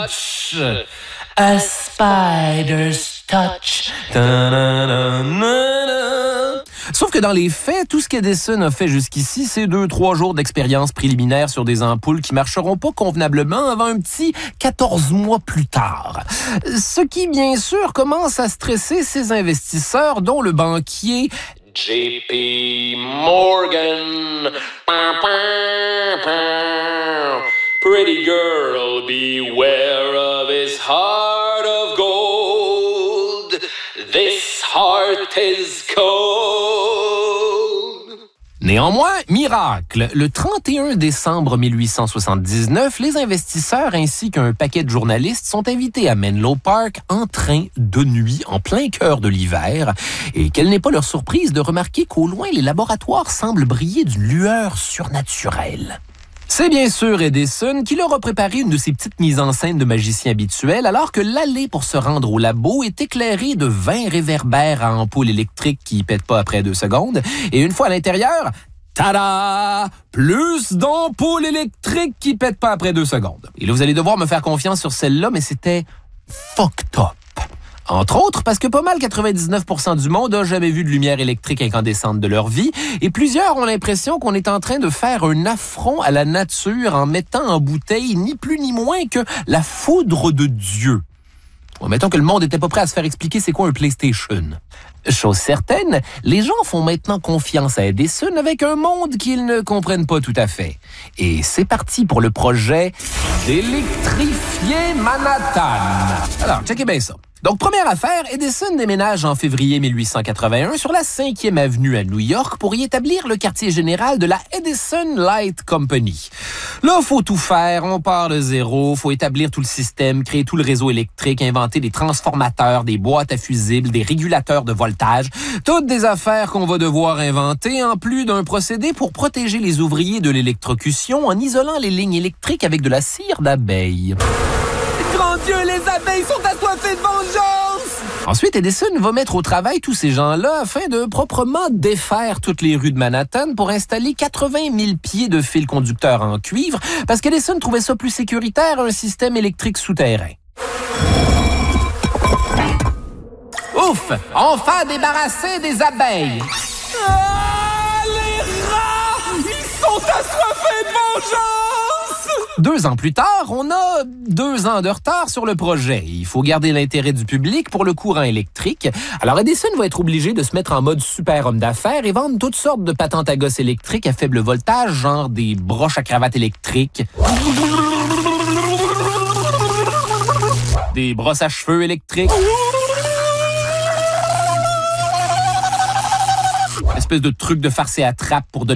A spider's touch. Sauf que dans les faits, tout ce qu'Edison a fait jusqu'ici, c'est 2-3 jours d'expérience préliminaire sur des ampoules qui marcheront pas convenablement avant un petit 14 mois plus tard. Ce qui, bien sûr, commence à stresser ses investisseurs, dont le banquier JP Morgan. Pretty girl, beware of his heart of gold. This heart is cold. Néanmoins, miracle, le 31 décembre 1879, les investisseurs ainsi qu'un paquet de journalistes sont invités à Menlo Park en train de nuit en plein cœur de l'hiver et quelle n'est pas leur surprise de remarquer qu'au loin, les laboratoires semblent briller d'une lueur surnaturelle. C'est bien sûr Edison qui leur a préparé une de ses petites mises en scène de magicien habituel alors que l'allée pour se rendre au labo est éclairée de 20 réverbères à ampoules électriques qui pètent pas après 2 secondes. Et une fois à l'intérieur, tada! Plus d'ampoules électriques qui pètent pas après 2 secondes. Et là, vous allez devoir me faire confiance sur celle-là, mais c'était fucked up. Entre autres, parce que pas mal 99% du monde n'a jamais vu de lumière électrique incandescente de leur vie, et plusieurs ont l'impression qu'on est en train de faire un affront à la nature en mettant en bouteille ni plus ni moins que la foudre de Dieu. Bon, mettons que le monde n'était pas prêt à se faire expliquer c'est quoi un PlayStation. Chose certaine, les gens font maintenant confiance à Edison avec un monde qu'ils ne comprennent pas tout à fait. Et c'est parti pour le projet d'électrifier Manhattan. Alors, checkez bien ça. Donc, première affaire, Edison déménage en février 1881 sur la 5e avenue à New York pour y établir le quartier général de la Edison Light Company. Là, faut tout faire, on part de zéro, faut établir tout le système, créer tout le réseau électrique, inventer des transformateurs, des boîtes à fusibles, des régulateurs de voltage, toutes des affaires qu'on va devoir inventer, en plus d'un procédé pour protéger les ouvriers de l'électrocution en isolant les lignes électriques avec de la cire d'abeille. Grand Dieu, les abeilles sont assoiffées de vengeance! Ensuite, Edison va mettre au travail tous ces gens-là afin de proprement défaire toutes les rues de Manhattan pour installer 80 000 pieds de fils conducteurs en cuivre parce qu'Edison trouvait ça plus sécuritaire un système électrique souterrain. Ouf! Enfin débarrassé des abeilles! Ah, les rats! Ils sont assoiffés de vengeance! 2 ans plus tard, on a 2 ans de retard sur le projet. Il faut garder l'intérêt du public pour le courant électrique. Alors Edison va être obligé de se mettre en mode super homme d'affaires et vendre toutes sortes de patentes à gosse électriques à faible voltage, genre des broches à cravate électriques, des brosses à cheveux électriques, espèce de truc de farce et attrape pour donner